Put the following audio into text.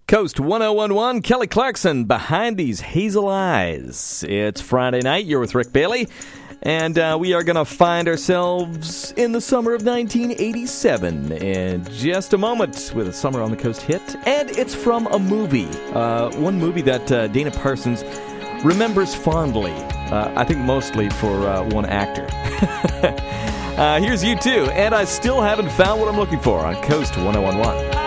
Coast 1011, Kelly Clarkson, Behind These Hazel Eyes. It's Friday night. You're with Rick Bailey. And we are going to find ourselves in the summer of 1987 in just a moment with a Summer on the Coast hit. And it's from a movie, one movie that Dana Parsons remembers fondly. I think mostly for one actor. Here's U2, and I still haven't found what I'm looking for on Coast 1011.